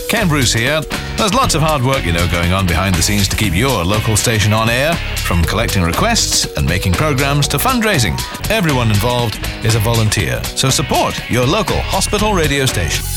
Ken Bruce here. There's lots of hard work, going on behind the scenes to keep your local station on air, from collecting requests and making programs to fundraising. Everyone involved is a volunteer, so support your local hospital radio station.